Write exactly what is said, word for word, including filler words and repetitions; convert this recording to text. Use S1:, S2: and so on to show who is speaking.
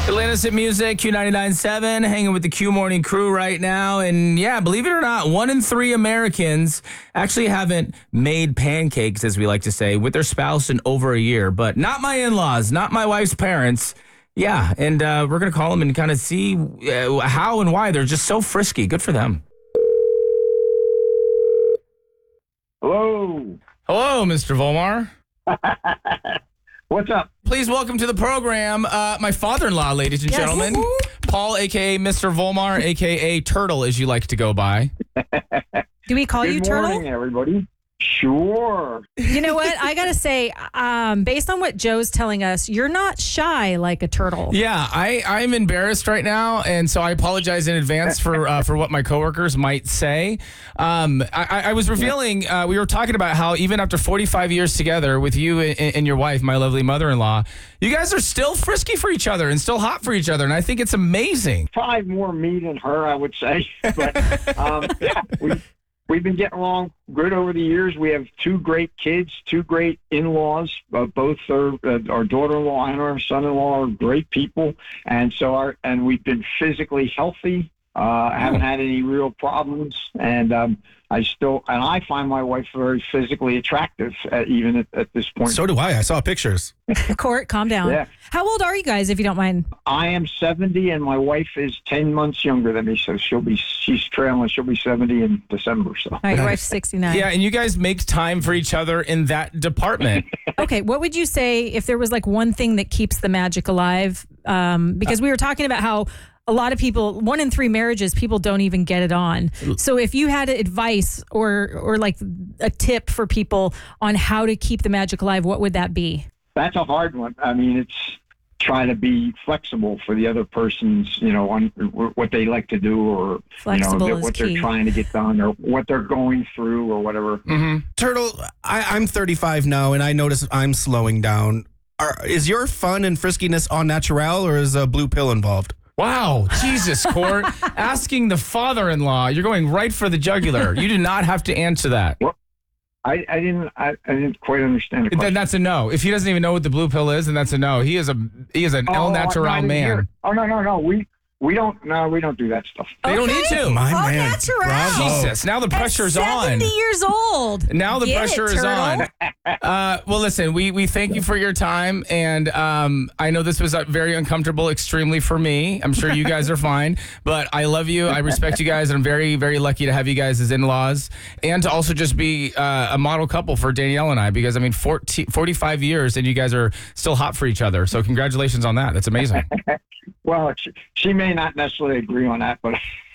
S1: Atlantis at Music, Q ninety-nine point seven, hanging with the Q Morning crew right now. And yeah, believe it or not, one in three Americans actually haven't made pancakes, as we like to say, with their spouse in over a year. But not my in-laws, not my wife's parents. Yeah, and uh, we're going to call them and kind of see uh, how and why they're just so frisky. Good for them.
S2: Hello.
S1: Hello, Mister Volmar.
S2: What's up?
S1: Please welcome to the program uh, my father-in-law, ladies and
S3: Yes.
S1: gentlemen.
S3: Woo-hoo.
S1: Paul, a k a. Mister Volmar, a k a. Turtle, as you like to go by.
S3: Do we call
S2: Good
S3: you Turtle?
S2: morning, everybody. Sure.
S3: You know what? I got to say, um, based on what Joe's telling us, you're not shy like a turtle.
S1: Yeah, I, I'm embarrassed right now, and so I apologize in advance for uh, for what my coworkers might say. Um, I, I was revealing, uh, we were talking about how even after forty-five years together with you and, and your wife, my lovely mother-in-law, you guys are still frisky for each other and still hot for each other, and I think it's amazing.
S2: Probably more me than her, I would say. But um, yeah, we, we've been getting along good over the years. We have two great kids, two great in-laws. Uh, both are, uh, our daughter-in-law and our son-in-law are great people. And so our, and we've been physically healthy. Uh, haven't had any real problems. And um, I still, and I find my wife very physically attractive, uh, even at, at this point.
S4: So do I. I saw pictures.
S3: Court, calm down.
S2: Yeah.
S3: How old are you guys, if you don't mind?
S2: I am seventy, and my wife is ten months younger than me, so she'll be she's trailing. She'll be seventy in December. So
S3: All right, your wife's sixty-nine.
S1: Yeah, and you guys make time for each other in that department.
S3: Okay, what would you say if there was like one thing that keeps the magic alive? Um, because we were talking about how a lot of people, one in three marriages, people don't even get it on. So if you had advice or or like a tip for people on how to keep the magic alive, what would that be?
S2: that's a hard one. I mean, it's trying to be flexible for the other person's, you know, on what they like to do, or
S3: Flexible
S2: you know,
S3: is
S2: what
S3: key.
S2: they're trying to get done, or what they're going through, or whatever.
S1: Mm-hmm.
S4: Turtle, I, I'm thirty-five now, and I notice I'm slowing down. Are, is your fun and friskiness on natural, or is a blue pill involved?
S1: Wow, Jesus, Court. Asking the father-in-law, you're going right for the jugular. You do not have to answer that.
S2: I, I didn't I, I didn't quite understand the
S1: Then
S2: question.
S1: that's a no. If he doesn't even know what the blue pill is, then that's a no. He is a he is an
S2: Oh,
S1: El
S2: I-
S1: Natural
S2: no, I didn't hear
S1: man.
S2: it. Oh no no no we we don't no we don't do that stuff.
S1: They don't need to.
S4: My
S3: All
S4: man.
S3: natural.
S4: Bravo.
S1: Jesus, now the pressure's
S3: At
S1: on.
S3: seventy years old.
S1: Now the
S3: Get
S1: pressure
S3: it,
S1: is
S3: turtle.
S1: on. Uh, well, listen, we, we thank you for your time. And um, I know this was uh, very uncomfortable, extremely for me. I'm sure you guys are fine. But I love you. I respect you guys. And I'm very, very lucky to have you guys as in-laws. And to also just be uh, a model couple for Danielle and I. Because, I mean, forty, forty-five years and you guys are still hot for each other. So congratulations on that. That's amazing.
S2: Well, she, she may not necessarily agree on that, but